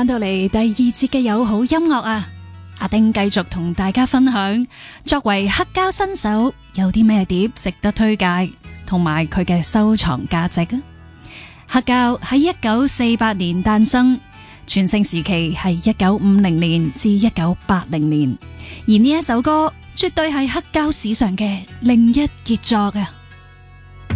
翻到嚟第二節嘅友好音樂啊，阿丁繼續同大家分享，作為黑膠新手有啲咩碟值得推介，同埋佢嘅收藏價值啊。黑膠喺1948年誕生，全盛時期係1950年至1980年，而呢一首歌絕對係黑膠史上嘅另一傑作啊！